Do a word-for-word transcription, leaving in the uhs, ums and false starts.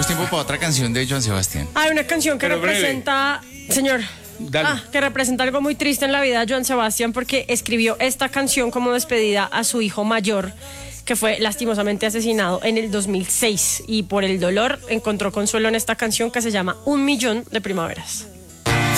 tiempo para otra canción de Joan Sebastián. Hay una canción que Pero breve. representa, señor, Dale. ah, que representa algo muy triste en la vida de Joan Sebastián, porque escribió esta canción como despedida a su hijo mayor, que fue lastimosamente asesinado en el dos mil seis, y por el dolor encontró consuelo en esta canción que se llama Un Millón de Primaveras.